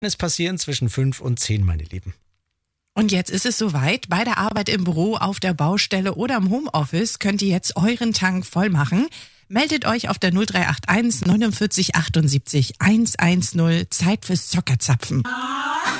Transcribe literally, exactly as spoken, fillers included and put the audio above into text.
Es passieren zwischen fünf und zehn, meine Lieben. Und jetzt ist es soweit. Bei der Arbeit im Büro, auf der Baustelle oder im Homeoffice könnt ihr jetzt euren Tank voll machen. Meldet euch auf der null drei acht eins neunundvierzig achtundsiebzig hundertzehn. Zeit fürs Zockerzapfen.